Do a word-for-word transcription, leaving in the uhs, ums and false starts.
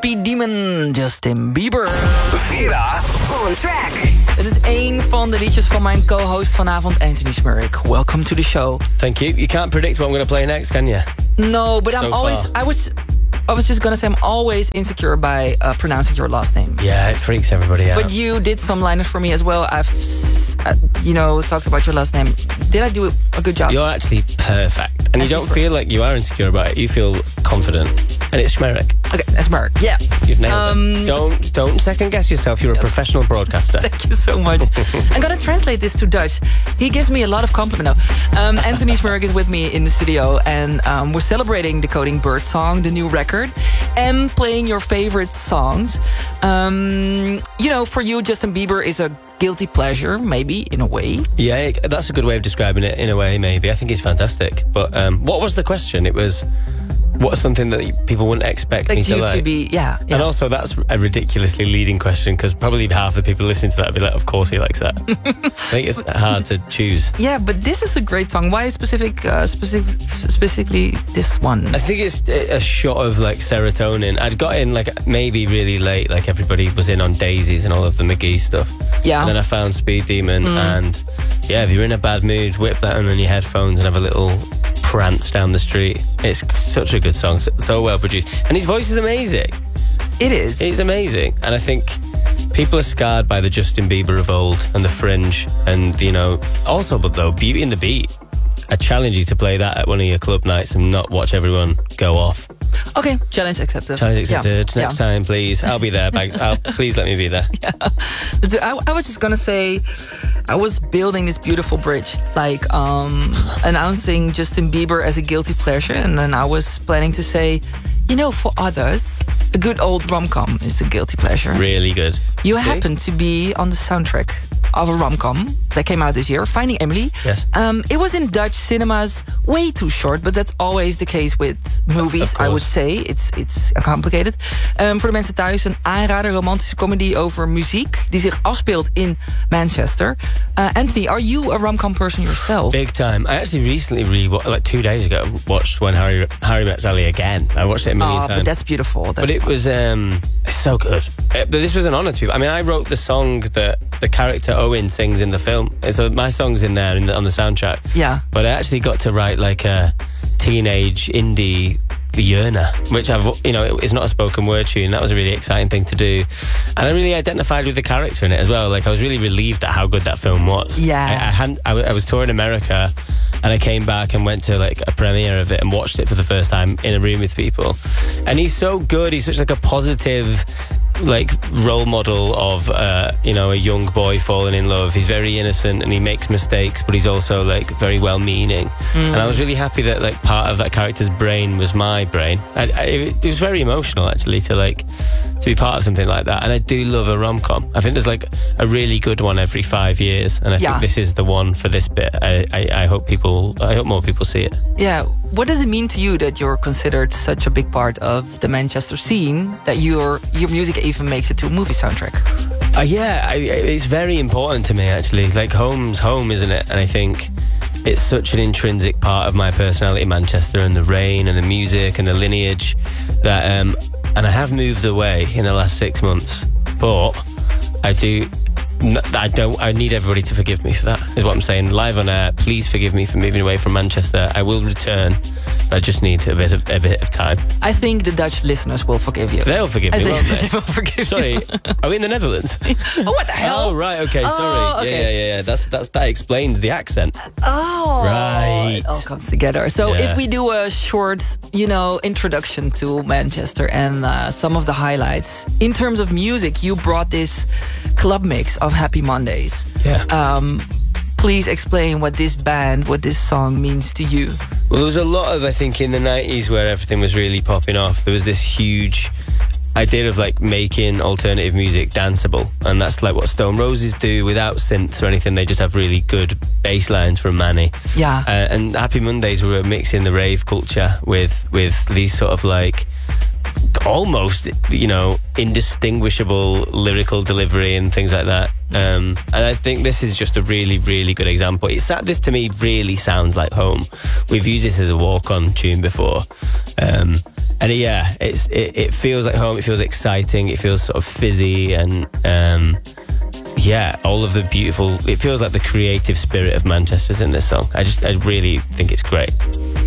Speed Demon, Justin Bieber. Vera on track. Het is één van de liedjes van mijn co-host vanavond, Anthony Smurrick. Welcome to the show. Thank you. You can't predict what I'm going to play next, can you? No, but I'm So always... far. I was... I was just gonna say I'm always insecure by uh, pronouncing your last name. Yeah, it freaks everybody out. But you did some liners for me as well. I've, uh, you know, talked about your last name. Did I do a good job? You're actually perfect. And you don't feel like you are insecure about it. You feel confident. And it's Schmerich. Okay, that's Mark. Yeah. You've nailed Um, it. Don't, don't second guess yourself. You're a professional broadcaster. Thank you so much. I'm gonna translate this to Dutch. He gives me a lot of compliment now. Um, Anthony Smurrick is with me in the studio, and um, we're celebrating Decoding Birdsong, the new record, and playing your favorite songs. Um, you know, for you, Justin Bieber is a guilty pleasure, maybe, in a way. Yeah, that's a good way of describing it, in a way, maybe. I think he's fantastic. But um, what was the question? It was... What's something that people wouldn't expect Like me to you like? to be, yeah, yeah. And also, that's a ridiculously leading question, because probably half the people listening to that would be like, of course he likes that. I think it's hard to choose. Yeah, but this is a great song. Why specific, uh, specific, specifically this one? I think it's a shot of like serotonin. I'd got in like maybe really late, like everybody was in on Daisies and all of the McGee stuff. Yeah. And then I found Speed Demon, Mm. and yeah, if you're in a bad mood, whip that on your headphones and have a little prance down the street. It's such a good song, so, so well produced. And his voice is amazing. It is. It's amazing. And I think people are scarred by the Justin Bieber of old and the Fringe, and, you know, also, but though, Beauty and the Beat. I challenge you to play that at one of your club nights and not watch everyone go off. Okay, challenge accepted. Challenge accepted. Yeah. Next Yeah. time, please. I'll be there. But I'll, please let me be there. I, I was just gonna say, I was building this beautiful bridge, like um, announcing Justin Bieber as a guilty pleasure, and then I was planning to say, you know, for others, a good old rom-com is a guilty pleasure. Really good. You See? happen to be on the soundtrack of a rom-com that came out this year, Finding Emily. Yes. Um, it was in Dutch cinemas, way too short, but that's always the case with movies, Of course. I would say. It's, it's complicated. Um, voor de mensen thuis, een aanrader, romantische comedy over muziek die zich afspeelt in Manchester. Uh, Anthony, are you a rom-com person yourself? Big time. I actually recently re like two days ago, watched When Harry Harry Met Sally again. I watched it a million Oh, times. but that's beautiful. That's But it was um, it's so good. Uh, but this was an honour to me. I mean, I wrote the song that the character Owen sings in the film. So my song's in there in the, on the soundtrack. Yeah. But I actually got to write like a teenage indie yearner, which I've, you know, it, it's not a spoken word tune. That was a really exciting thing to do. And I really identified with the character in it as well. Like, I was really relieved at how good that film was. Yeah. I, I, hadn't, I, w- I was touring America, and I came back and went to like a premiere of it and watched it for the first time in a room with people. And he's so good. He's such like a positive, like, role model of uh, you know, a young boy falling in love. He's very innocent and he makes mistakes, but he's also like very well-meaning. Mm. And I was really happy that like part of that character's brain was my brain. I, I, it was very emotional actually to like to be part of something like that. And I do love a rom-com. I think there's like a really good one every five years, and I Yeah. think this is the one for this bit. I, I, I hope people, I hope more people see it. Yeah. What does it mean to you that you're considered such a big part of the Manchester scene that your your music even makes it to a movie soundtrack? Uh, yeah, I, it's very important to me actually. Like, home's home, isn't it? And I think it's such an intrinsic part of my personality, Manchester, and the rain and the music and the lineage that um and I have moved away in the last six months, but I do I don't I need everybody to forgive me for that, is what I'm saying. Live on air, please forgive me for moving away from Manchester. I will return. I just need a bit of a bit of time. I think the Dutch listeners will forgive you. They'll forgive I me, think won't they? they will forgive Sorry, you. are we in the Netherlands? Oh, what the hell? Oh, right, okay, Oh, sorry. okay. Yeah, yeah, yeah. That's that's that explains the accent. Oh, Right. It all comes together. So Yeah. if we do a short, you know, introduction to Manchester and uh, some of the highlights in terms of music, you brought this club mix of Happy Mondays. Yeah. Um, please explain what this band, what this song means to you. Well, there was a lot of, I think, in the nineties where everything was really popping off. There was this huge idea of like making alternative music danceable, and that's like what Stone Roses do without synths or anything. They just have really good bass lines from Manny. Yeah. Uh, and Happy Mondays were mixing the rave culture with with these sort of like almost, you know, indistinguishable lyrical delivery and things like that. Um, and I think this is just a really, really good example. It's, this to me really sounds like home. We've used this as a walk-on tune before. Um, And yeah, it's it, it feels like home. It feels exciting. It feels sort of fizzy, and um, yeah, all of the beautiful. It feels like the creative spirit of Manchester's in this song. I just, I really think it's great.